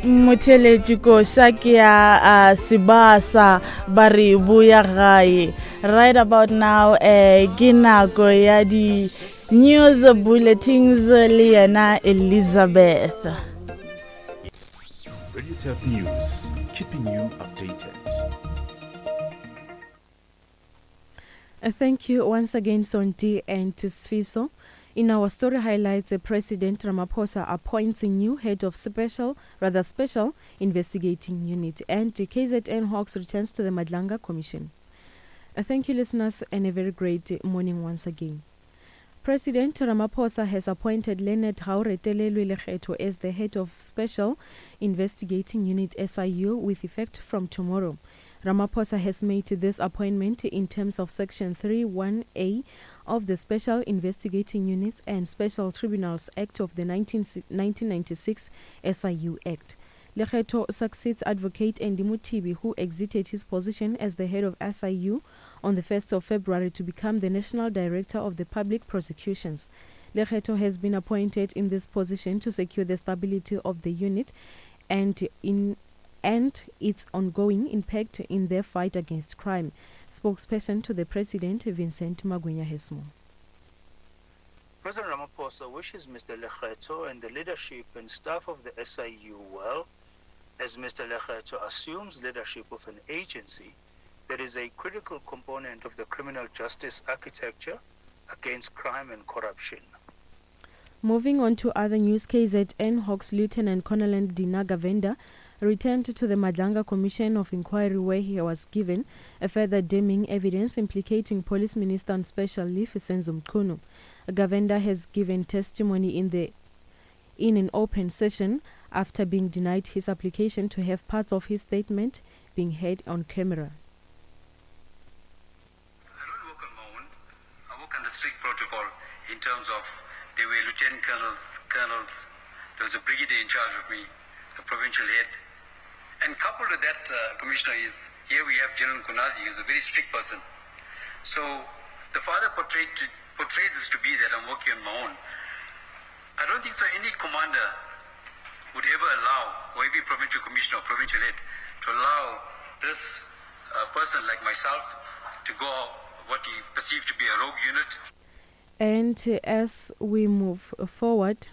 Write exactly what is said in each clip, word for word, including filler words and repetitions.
Motheletši koša ke ya uh, Sibasa bari buya gae. Right about now eh ke nako ya di news bulletins le yena Elizabeth. Radio Tap News, keeping you updated. Uh, thank you once again, Sonti and Sfiso. In our story highlights, uh, President Ramaphosa appoints a new head of special, rather special, investigating unit, and uh, K Z N Hawks returns to the Madlanga Commission. Uh, thank you, listeners, and a very great uh, morning once again. President Ramaphosa has appointed Leonard Hauretelelwe Lekgetho as the head of Special Investigating Unit S I U with effect from tomorrow. Ramaphosa has made this appointment in terms of Section three one A of the Special Investigating Units and Special Tribunals Act of the nineteen ninety-six S I U Act. Lekgetho succeeds Advocate Andy Mutibi, who exited his position as the head of S I U on the first of February to become the National Director of the Public Prosecutions. Lekgetho has been appointed in this position to secure the stability of the unit and in and its ongoing impact in their fight against crime. Spokesperson to the President, Vincent Magwenya Hesmo. President Ramaphosa wishes Mister Lekgetho and the leadership and staff of the S I U well, as Mister Lekgetho assumes leadership of an agency that is a critical component of the criminal justice architecture against crime and corruption. Moving on to other news, K Z N Hawks Lieutenant Colonel Dina Gavenda returned to the Madlanga Commission of Inquiry, where he was given a further damning evidence implicating Police Minister on special leave Senzo Mchunu. Gavenda has given testimony in the in an open session after being denied his application to have parts of his statement being heard on camera. I don't work on my own. I work under strict protocol in terms of there were lieutenant colonels, colonels. There was a brigadier in charge of me, the provincial head. And coupled with that, uh, Commissioner, is here we have General Kunazi, who's a very strict person. So the father portrayed, to, portrayed this to be that I'm working on my own. I don't think so any commander would ever allow, or every provincial commissioner or provincial head, to allow this uh, person like myself to go what he perceived to be a rogue unit. And uh, as we move forward,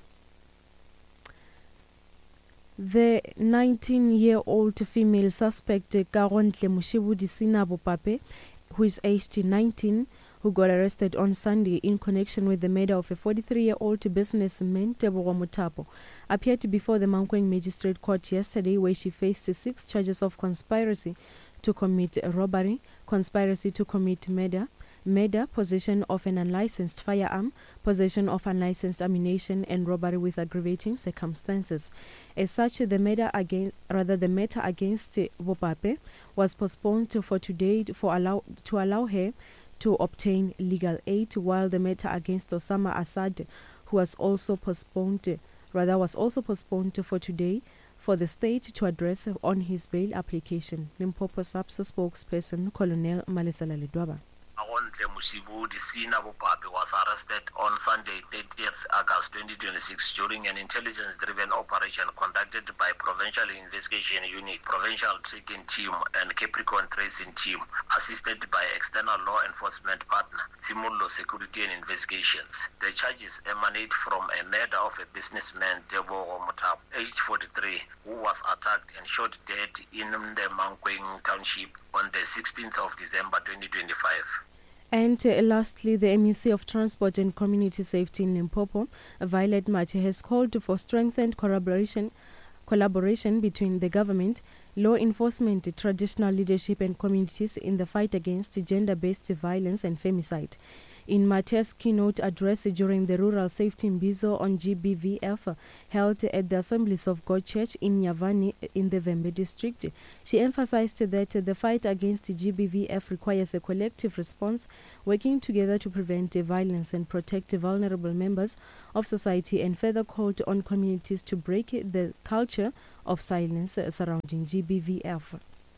the nineteen-year-old female suspect Karontle Mushibudi Sinabo Pape, who is aged nineteen, who got arrested on Sunday in connection with the murder of a forty-three-year-old businessman Tebogo Mutapo, appeared before the Mankweng Magistrate Court yesterday, where she faced six charges of conspiracy to commit robbery, conspiracy to commit murder, murder, possession of an unlicensed firearm, possession of unlicensed ammunition, and robbery with aggravating circumstances. As such, the matter against, rather the matter against Bopape was postponed to for today for allow to allow her to obtain legal aid, while the matter against Osama Assad, who was also postponed, rather was also postponed for today for the state to address on his bail application. Limpopo SAPSA spokesperson Colonel Malesela Ledwaba. Karontle Mushibudi Sinabo Pape was arrested on Sunday, thirtieth August twenty twenty-six during an intelligence-driven operation conducted by Provincial Investigation Unit, Provincial Tracking Team and Capricorn Tracing Team, assisted by external law enforcement partner, Simullo Security and Investigations. The charges emanate from a murder of a businessman, Tebogo Mutapo, aged forty-three, who was attacked and shot dead in the Mankweng Township on the sixteenth of December twenty twenty-five. And uh, lastly, the M E C of Transport and Community Safety in Limpopo, Violet Mache, has called for strengthened collaboration collaboration between the government, law enforcement, traditional leadership and communities in the fight against gender-based violence and femicide. In Mate's keynote address during the Rural Safety Mbizo on G B V F held at the Assemblies of God Church in Nyavani in the Vembe district, she emphasized that the fight against G B V F requires a collective response, working together to prevent violence and protect vulnerable members of society, and further called on communities to break the culture of silence surrounding G B V F.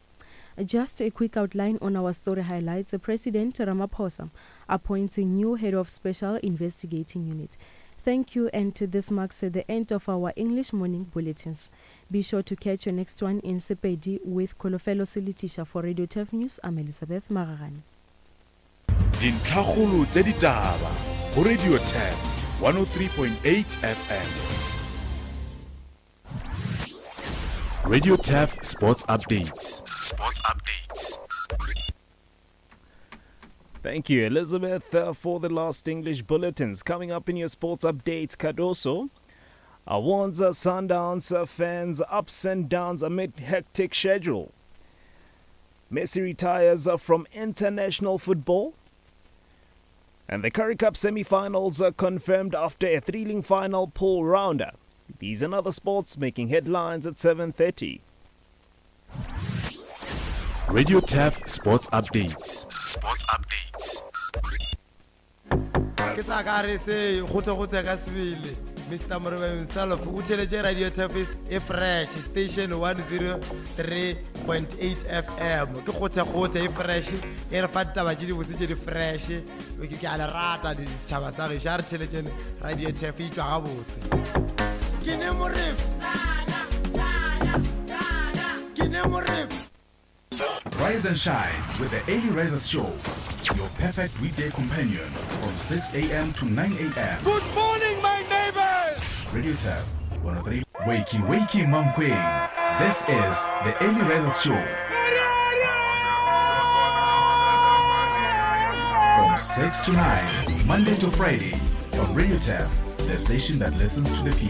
Just a quick outline on our story highlights. President Ramaphosa appoints a new head of Special Investigating Unit. Thank you, and this marks the end of our English morning bulletins. Be sure to catch your next one in Sepedi with Kolofelo Silitisha for Radio T E F News. I'm Elizabeth Maragani. Dintlhakgolo tse ditaba go Radio T E F one oh three point eight F M. Radio T E F Sports Updates. Sports Updates. Thank you, Elizabeth, uh, for the last English bulletins. Coming up in your sports updates, Cardoso uh, warns uh, Sundowns uh, fans ups and downs amid hectic schedule. Messi retires uh, from international football. And the Currie Cup semi-finals are confirmed after a thrilling final pool rounder. These and other sports making headlines at seven thirty. Radio T E F Sports Updates. Sports Updates. Mister Murray himself, who tells Radio T E F is fresh, station one oh three point eight F M. Kota Kota fresh, air fanta bajidi with the fresh. We get a rat at the Chavasari Shar Telegen, Radio T E F to Habut. Kinemurip. Kinemurip. Rise and shine with the Early Risers Show, your perfect weekday companion from six a.m. to nine a.m. Good morning, my neighbors! Radio T E F one oh three. Wakey, wakey, Mom Queen. This is the Early Risers Show. From six to nine, Monday to Friday, on Radio T E F, the station that listens to the people.